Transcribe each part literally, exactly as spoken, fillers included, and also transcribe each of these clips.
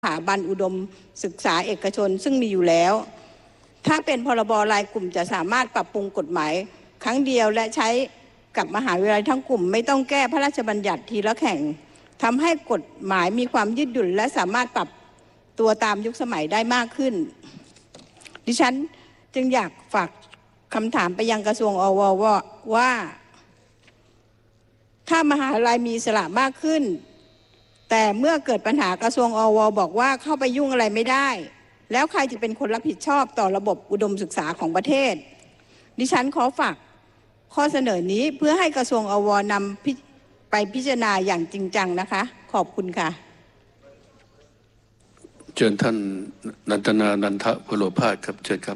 สถาบันอุดมศึกษาเอกชนซึ่งมีอยู่แล้วถ้าเป็นพรบรายกลุ่มจะสามารถปรับปรุงกฎหมายครั้งเดียวและใช้กับมหาวิทยาลัยทั้งกลุ่มไม่ต้องแก้พระราชบัญญัติทีละแห่งทำให้กฎหมายมีความยืดหยุ่นและสามารถปรับตัวตามยุคสมัยได้มากขึ้นดิฉันจึงอยากฝากคำถามไปยังกระทรวงอวว่าว่าถ้ามหาวิทยาลัยมีอิสระมากขึ้นแต่เมื่อเกิดปัญหากระทรวงอวบอกว่าเข้าไปยุ่งอะไรไม่ได้แล้วใครจะเป็นคนรับผิดชอบต่อระบบอุดมศึกษาของประเทศดิฉันขอฝากข้อเสนอนี้เพื่อให้กระทรวงอวนำไปพิจารณาอย่างจริงจังนะคะขอบคุณค่ะเชิญท่านนันทนานันทวโรภาสครับเชิญครับ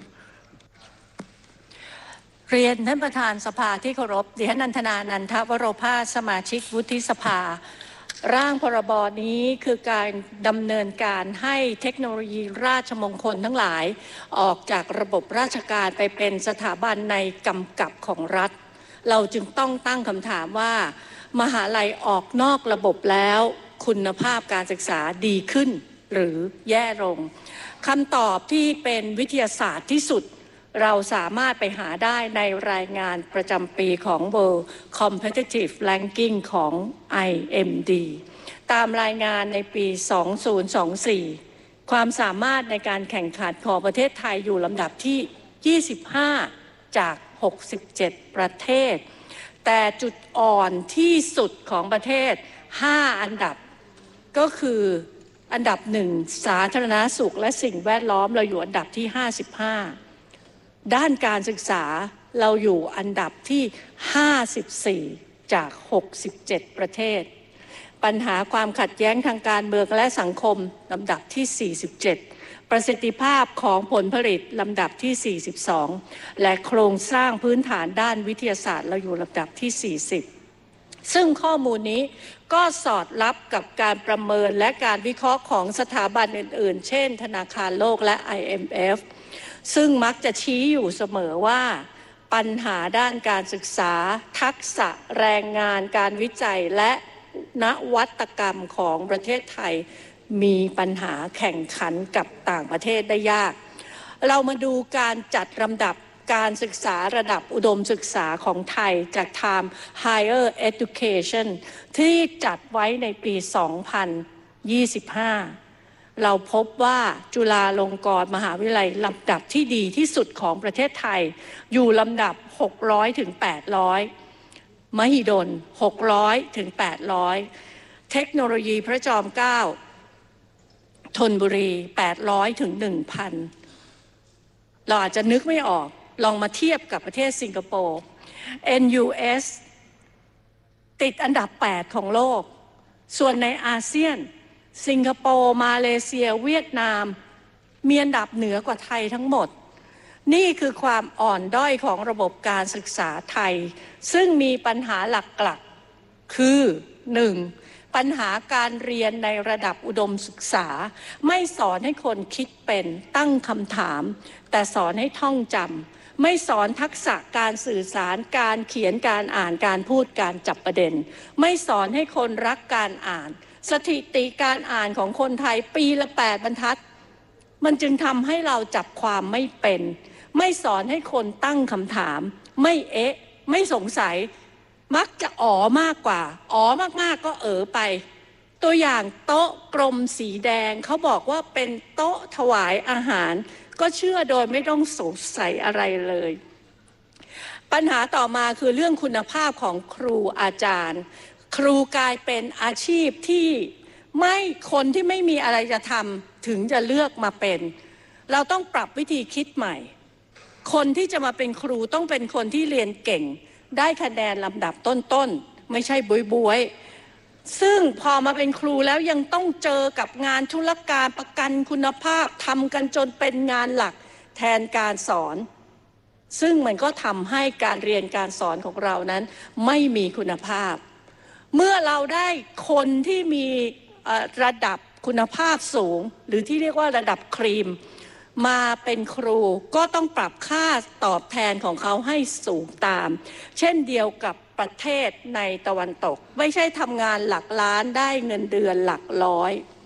เรียนท่านประธานสภาที่เคารพดิฉันนันทนานันทวโรภาสสมาชิกวุฒิสภาร่างพรบนี้คือการดำเนินการให้เทคโนโลยีราชมงคลทั้งหลายออกจากระบบราชการไปเป็นสถาบันในกำกับของรัฐเราจึงต้องตั้งคำถามว่ามหาลัยออกนอกระบบแล้วคุณภาพการศึกษาดีขึ้นหรือแย่ลงคำตอบที่เป็นวิทยาศาสตร์ที่สุดเราสามารถไปหาได้ในรายงานประจำปีของ World Competitive Ranking ของ ไอ เอ็ม ดี ตามรายงานในปี สองพันยี่สิบสี่ ความสามารถในการแข่งขันของประเทศไทยอยู่ลำดับที่ ยี่สิบห้า จาก หกสิบเจ็ด ประเทศแต่จุดอ่อนที่สุดของประเทศ ห้า อันดับก็คืออันดับหนึ่งสาธารณสุขและสิ่งแวดล้อมเราอยู่อันดับที่ ห้าสิบห้าด้านการศึกษาเราอยู่อันดับที่ ห้าสิบสี่ จาก หกสิบเจ็ด ประเทศปัญหาความขัดแย้งทางการเมืองและสังคมลำดับที่ สี่สิบเจ็ด ประสิทธิภาพของผลผลิตลำดับที่ สี่สิบสอง และโครงสร้างพื้นฐานด้านวิทยาศาสตร์เราอยู่ลำดับที่ สี่สิบ ซึ่งข้อมูลนี้ก็สอดรับกับการประเมินและการวิเคราะห์ของสถาบันอื่นๆเช่นธนาคารโลกและ ไอ เอ็ม เอฟซึ่งมักจะชี้อยู่เสมอว่าปัญหาด้านการศึกษาทักษะแรงงานการวิจัยและนวัตกรรมของประเทศไทยมีปัญหาแข่งขันกับต่างประเทศได้ยากเรามาดูการจัดลำดับการศึกษาระดับอุดมศึกษาของไทยจาก Time Higher Education ที่จัดไว้ในปี สองพันยี่สิบห้าเราพบว่าจุฬาลงกรณ์มหาวิทยาลัยลำดับที่ดีที่สุดของประเทศไทยอยู่ลำดับ หกร้อยถึงแปดร้อย มหิดล หกร้อยถึงแปดร้อย เทคโนโลยีพระจอมเกล้าธนบุรี แปดร้อยถึง หนึ่งพัน เราอาจจะนึกไม่ออกลองมาเทียบกับประเทศสิงคโปร์ เอ็น ยู เอส ติดอันดับ แปด ของโลกส่วนในอาเซียนสิงคโปร์มาเลเซียเวียดนามมีอันดับเหนือกว่าไทยทั้งหมดนี่คือความอ่อนด้อยของระบบการศึกษาไทยซึ่งมีปัญหาหลักๆคือ หนึ่ง ปัญหาการเรียนในระดับอุดมศึกษาไม่สอนให้คนคิดเป็นตั้งคำถามแต่สอนให้ท่องจำไม่สอนทักษะการสื่อสารการเขียนการอ่านการพูดการจับประเด็นไม่สอนให้คนรักการอ่านสถิติการอ่านของคนไทยปีละแปดบรรทัดมันจึงทำให้เราจับความไม่เป็นไม่สอนให้คนตั้งคำถามไม่เอ๊ะไม่สงสัยมักจะอ๋อมากกว่าอ๋อมากๆก็เอ๋อไปตัวอย่างโต๊ะกลมสีแดงเขาบอกว่าเป็นโต๊ะถวายอาหารก็เชื่อโดยไม่ต้องสงสัยอะไรเลยปัญหาต่อมาคือเรื่องคุณภาพของครูอาจารย์ครูกลายเป็นอาชีพที่ไม่คนที่ไม่มีอะไรจะทำถึงจะเลือกมาเป็นเราต้องปรับวิธีคิดใหม่คนที่จะมาเป็นครูต้องเป็นคนที่เรียนเก่งได้คะแนนลำดับต้นๆไม่ใช่บวยๆซึ่งพอมาเป็นครูแล้วยังต้องเจอกับงานธุรการประกันคุณภาพทำกันจนเป็นงานหลักแทนการสอนซึ่งมันก็ทำให้การเรียนการสอนของเรานั้นไม่มีคุณภาพเมื่อเราได้คนที่มีระดับคุณภาพสูงหรือที่เรียกว่าระดับครีมมาเป็นครูก็ต้องปรับค่าตอบแทนของเขาให้สูงตามเช่นเดียวกับประเทศในตะวันตกไม่ใช่ทำงานหลักล้านได้เงินเดือนหลักร้อย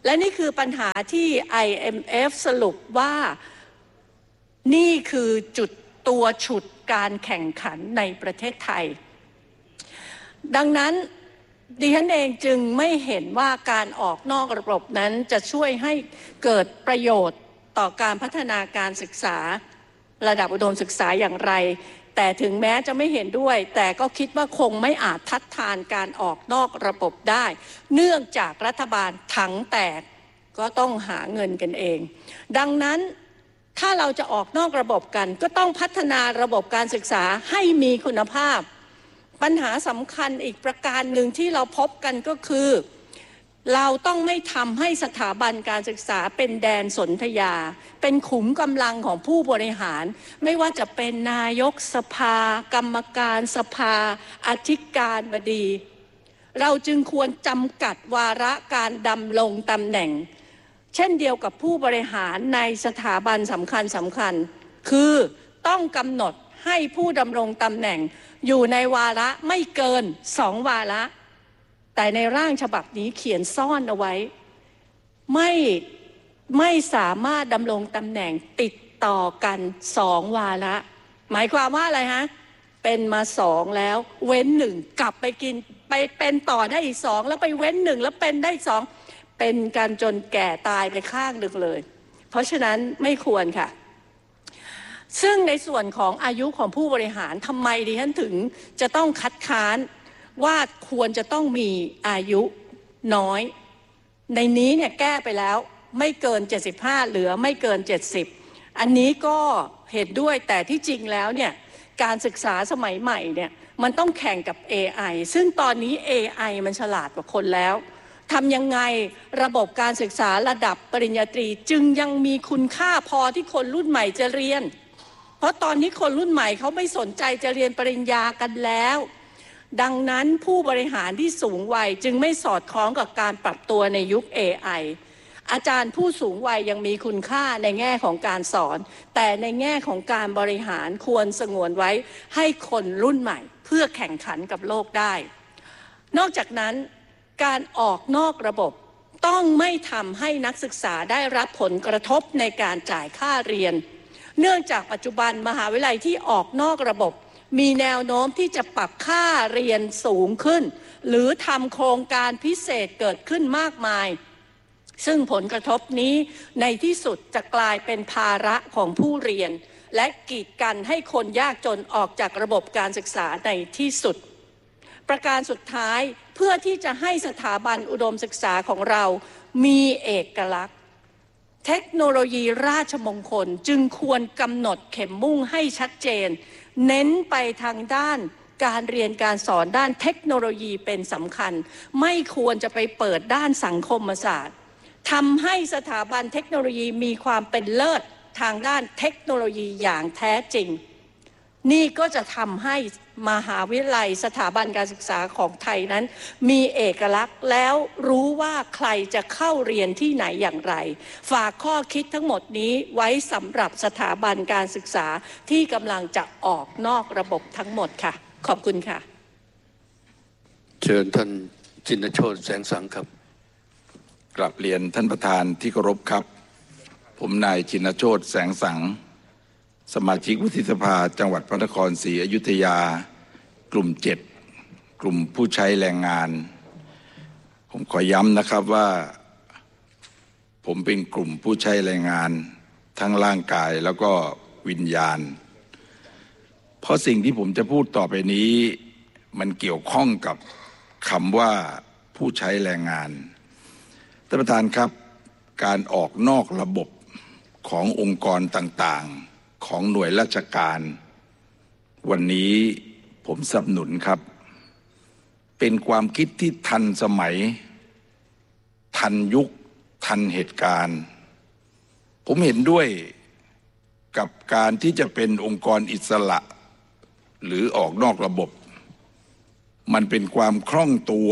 และนี่คือปัญหาที่ ไอ เอ็ม เอฟ สรุปว่านี่คือจุดตัวฉุดการแข่งขันในประเทศไทยดังนั้นดิฉันเองจึงไม่เห็นว่าการออกนอกระบบนั้นจะช่วยให้เกิดประโยชน์ต่อการพัฒนาการศึกษาระดับอุดมศึกษาอย่างไรแต่ถึงแม้จะไม่เห็นด้วยแต่ก็คิดว่าคงไม่อาจทัดทานการออกนอกระบบได้เนื่องจากรัฐบาลถังแตกก็ต้องหาเงินกันเองดังนั้นถ้าเราจะออกนอกระบบกันก็ต้องพัฒนาระบบการศึกษาให้มีคุณภาพปัญหาสำคัญอีกประการหนึ่งที่เราพบกันก็คือเราต้องไม่ทำให้สถาบันการศึกษาเป็นแดนสนธยาเป็นขุมกำลังของผู้บริหารไม่ว่าจะเป็นนายกสภากรรมการสภาอธิการบดีเราจึงควรจำกัดวาระการดำรงตำแหน่งเช่นเดียวกับผู้บริหารในสถาบันสำคัญสำคัญคือต้องกำหนดให้ผู้ดำรงตำแหน่งอยู่ในวาระไม่เกินสองวาระแต่ในร่างฉบับนี้เขียนซ่อนเอาไว้ไม่ไม่สามารถดำรงตำแหน่งติดต่อกันสองวาระหมายความว่าอะไรฮะเป็นมาสองแล้วเว้นหนึ่งกลับไปกินไปเป็นต่อได้อีกสองแล้วไปเว้นหนึ่งแล้วเป็นได้สองเป็นการจนแก่ตายไปข้างหนึ่งเลยเพราะฉะนั้นไม่ควรค่ะซึ่งในส่วนของอายุของผู้บริหารทำไมดิฉันถึงจะต้องคัดค้านว่าควรจะต้องมีอายุน้อยในนี้เนี่ยแก้ไปแล้วไม่เกินเจ็ดสิบห้าเหลือไม่เกินเจ็ดสิบอันนี้ก็เห็นด้วยแต่ที่จริงแล้วเนี่ยการศึกษาสมัยใหม่เนี่ยมันต้องแข่งกับ เอ ไอ ซึ่งตอนนี้ เอ ไอ มันฉลาดกว่าคนแล้วทำยังไงระบบการศึกษาระดับปริญญาตรีจึงยังมีคุณค่าพอที่คนรุ่นใหม่จะเรียนเพราะตอนนี้คนรุ่นใหม่เขาไม่สนใจจะเรียนปริญญากันแล้วดังนั้นผู้บริหารที่สูงวัยจึงไม่สอดคล้องกับการปรับตัวในยุค เอ ไอ อาจารย์ผู้สูงวัยยังมีคุณค่าในแง่ของการสอนแต่ในแง่ของการบริหารควรสงวนไว้ให้คนรุ่นใหม่เพื่อแข่งขันกับโลกได้นอกจากนั้นการออกนอกระบบต้องไม่ทำให้นักศึกษาได้รับผลกระทบในการจ่ายค่าเรียนเนื่องจากปัจจุบันมหาวิทยาลัยที่ออกนอกระบบมีแนวโน้มที่จะปรับค่าเรียนสูงขึ้นหรือทำโครงการพิเศษเกิดขึ้นมากมายซึ่งผลกระทบนี้ในที่สุดจะกลายเป็นภาระของผู้เรียนและกีดกันให้คนยากจนออกจากระบบการศึกษาในที่สุดประการสุดท้ายเพื่อที่จะให้สถาบันอุดมศึกษาของเรามีเอกลักษณ์เทคโนโลยีราชมงคลจึงควรกำหนดเข็มมุ่งให้ชัดเจนเน้นไปทางด้านการเรียนการสอนด้านเทคโนโลยีเป็นสำคัญไม่ควรจะไปเปิดด้านสังคมศาสตร์ทำให้สถาบันเทคโนโลยีมีความเป็นเลิศทางด้านเทคโนโลยีอย่างแท้จริงนี่ก็จะทำให้มหาวิทยาลัยสถาบันการศึกษาของไทยนั้นมีเอกลักษณ์แล้วรู้ว่าใครจะเข้าเรียนที่ไหนอย่างไรฝากข้อคิดทั้งหมดนี้ไว้สำหรับสถาบันการศึกษาที่กำลังจะออกนอกระบบทั้งหมดค่ะขอบคุณค่ะเชิญท่านชินโชติแสงสังครับกราบเรียนท่านประธานที่เคารพครับผมนายชินโชติแสงสังสมาชิกวุฒิสภาจังหวัดพระนครศรีอยุธยากลุ่มเจ็ดกลุ่มผู้ใช้แรงงานผมขอย้ำนะครับว่าผมเป็นกลุ่มผู้ใช้แรงงานทั้งร่างกายแล้วก็วิญญาณเพราะสิ่งที่ผมจะพูดต่อไปนี้มันเกี่ยวข้องกับคำว่าผู้ใช้แรงงานท่านประธานครับการออกนอกระบบขององค์กรต่างๆของหน่วยราชการวันนี้ผมสนับสนุนครับเป็นความคิดที่ทันสมัยทันยุคทันเหตุการณ์ผมเห็นด้วยกับการที่จะเป็นองค์กรอิสระหรือออกนอกระบบมันเป็นความคล่องตัว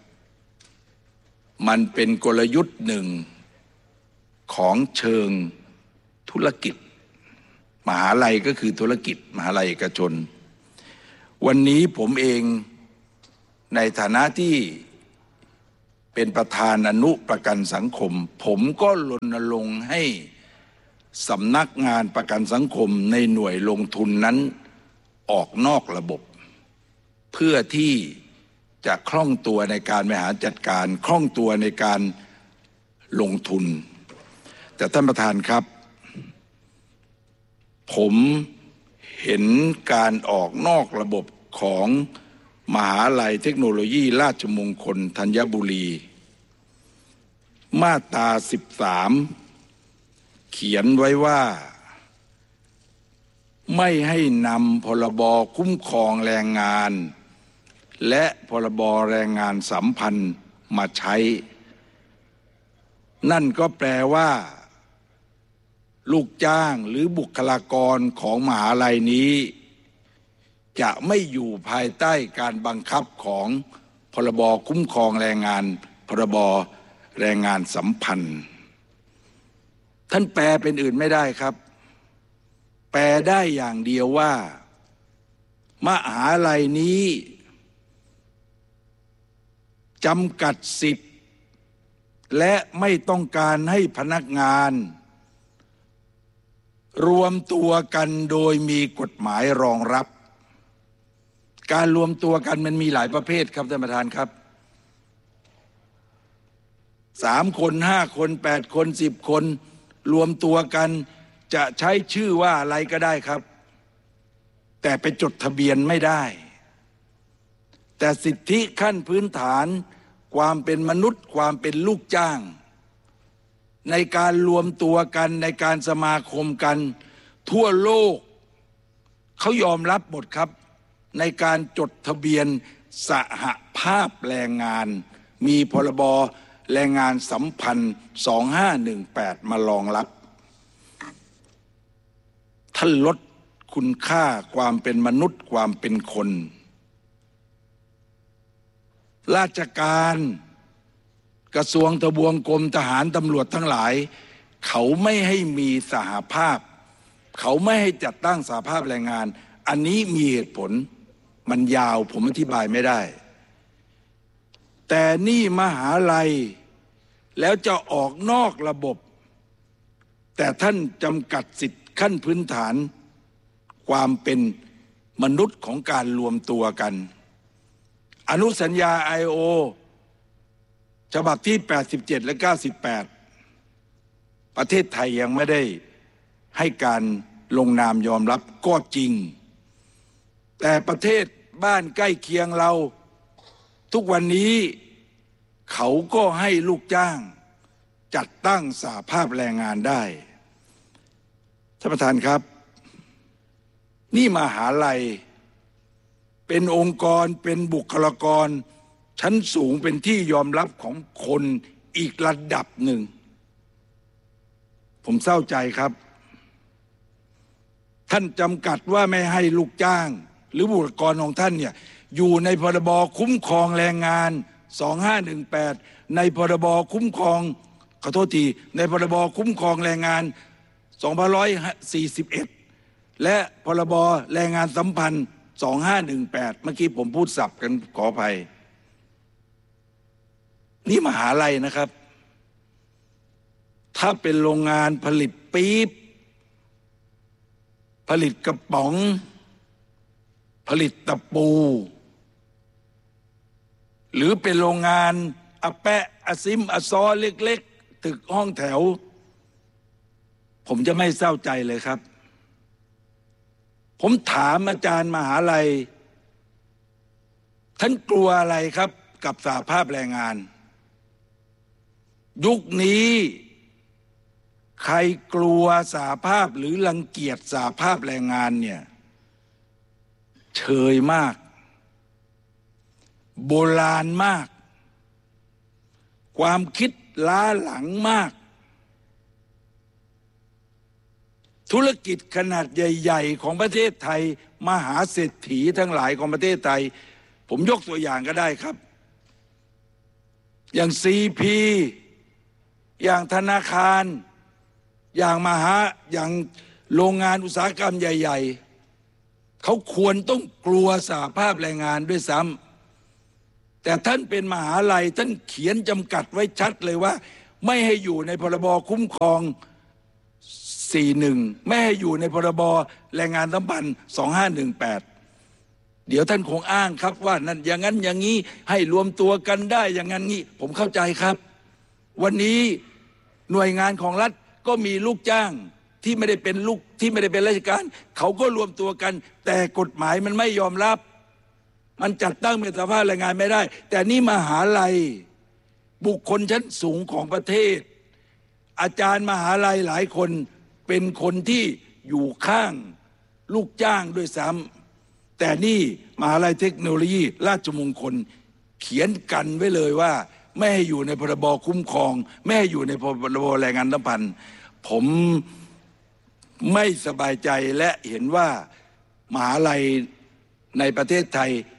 มันเป็นกลยุทธ์หนึ่งของเชิงธุรกิจมหาลัยก็คือธุรกิจมหาลัยเอกชนวันนี้ผมเองในฐานะที่เเป็นประธานอนุประกันสังคมผมก็รณรงค์ให้สำนักงานประกันสังคมในหน่วยลงทุนนั้นออกนอกระบบเพื่อที่จะคล่องตัวในการบริหารจัดการคล่องตัวในการลงทุนแต่ท่านประธานครับผมเห็นการออกนอกระบบของมหาลัยเทคโนโลยีราชมงคลธัญบุรีมาตราสิบสามเขียนไว้ว่าไม่ให้นำพรบคุ้มครองแรงงานและพรบแรงงานสัมพันธ์มาใช้นั่นก็แปลว่าลูกจ้างหรือบุคลากรของมหาลัยนี้จะไม่อยู่ภายใต้การบังคับของพรบคุ้มครองแรงงานพรบแรงงานสัมพันธ์ท่านแปลเป็นอื่นไม่ได้ครับแปลได้อย่างเดียวว่ามหาลัยนี้จำกัดสิทธิ์และไม่ต้องการให้พนักงานรวมตัวกันโดยมีกฎหมายรองรับการรวมตัวกันมันมีหลายประเภทครับท่านประธานครับสามคนห้าคนแปดคนสิบคนรวมตัวกันจะใช้ชื่อว่าอะไรก็ได้ครับแต่ไปจดทะเบียนไม่ได้แต่สิทธิขั้นพื้นฐานความเป็นมนุษย์ความเป็นลูกจ้างในการรวมตัวกันในการสมาคมกันทั่วโลกเขายอมรับหมดครับในการจดทะเบียนสหภาพแรงงานมีพรบแรงงานสัมพันธ์สองห้าหนึ่งแปดมารองรับท่านลดคุณค่าความเป็นมนุษย์ความเป็นคนราชการกระทรวงทบวงกรมทหารตำรวจทั้งหลายเขาไม่ให้มีสหภาพเขาไม่ให้จัดตั้งสหภาพแรงงานอันนี้มีเหตุผลมันยาวผมอธิบายไม่ได้แต่นี่มหาลัยแล้วจะออกนอกระบบแต่ท่านจำกัดสิทธิขั้นพื้นฐานความเป็นมนุษย์ของการรวมตัวกันอนุสัญญา ไอ โอ ฉบับที่แปดสิบเจ็ดและเก้าสิบแปดประเทศไทยยังไม่ได้ให้การลงนามยอมรับก็จริงแต่ประเทศบ้านใกล้เคียงเราทุกวันนี้เขาก็ให้ลูกจ้างจัดตั้งสหภาพแรงงานได้ท่านประธานครับนี่มหาลัยเป็นองค์กรเป็นบุคลากรชั้นสูงเป็นที่ยอมรับของคนอีกระดับหนึ่งผมเศร้าใจครับท่านจำกัดว่าไม่ให้ลูกจ้างหรือบุคลากรของท่านเนี่ยอยู่ในพรบคุ้มครองแรงงานสองห้าหนึ่งแปดในพรบคุ้มครองขอโทษทีในพรบคุ้มครองแรงงานสองพันห้าร้อยสี่สิบเอ็ดและพรบแรงงานสัมพันธ์สองห้าหนึ่งแปดเมื่อกี้ผมพูดสับกันขออภัยนี่มหาลัยนะครับถ้าเป็นโรงงานผลิตปี๊บผลิตกระป๋องผลิตตะปูหรือเป็นโรงงานอะแปะอะซิมอะซอเล็กๆตึกห้องแถวผมจะไม่เศร้าใจเลยครับผมถามอาจารย์มหาลัยท่านกลัวอะไรครับกับสหภาพแรงงานยุคนี้ใครกลัวสหภาพหรือรังเกียจสหภาพแรงงานเนี่ยเฉยมากโบราณมากความคิดล้าหลังมากธุรกิจขนาดใหญ่ๆของประเทศไทยมหาเศรษฐีทั้งหลายของประเทศไทยผมยกตัวอย่างก็ได้ครับอย่าง ซี พี อย่างธนาคารอย่างมหาอย่างโรงงานอุตสาหกรรมใหญ่ๆเขาควรต้องกลัวสหภาพแรงงานด้วยซ้แต่ท่านเป็นมหาลัยท่านเขียนจำกัดไว้ชัดเลยว่าไม่ให้อยู่ในพรบคุ้มครองสี่หนึ่งไม่ให้อยู่ในพรบแรงงานสัมพันธ์สองห้าหนึ่งแปดเดี๋ยวท่านคงอ้างครับว่านั่นอย่างนั้นอย่างนี้ให้รวมตัวกันได้อย่างนั้นงี้ผมเข้าใจครับวันนี้หน่วยงานของรัฐก็มีลูกจ้างที่ไม่ได้เป็นลูกที่ไม่ได้เป็นราชการเขาก็รวมตัวกันแต่กฎหมายมันไม่ยอมรับมันจัดตั้งเป็นสภาพแรงงานไม่ได้แต่นี่มหาลัยบุคคลชั้นสูงของประเทศอาจารย์มหาลัยหลายคนเป็นคนที่อยู่ข้างลูกจ้างด้วยซ้ำแต่นี่มหาลัยเทคโนโลยีราชมงคลเขียนกันไว้เลยว่าไม่ให้อยู่ในพรบคุ้มครองไม่ให้อยู่ในพรบแรงงานสัมพันธ์ผมไม่สบายใจและเห็นว่ามหาลัยในประเทศไทย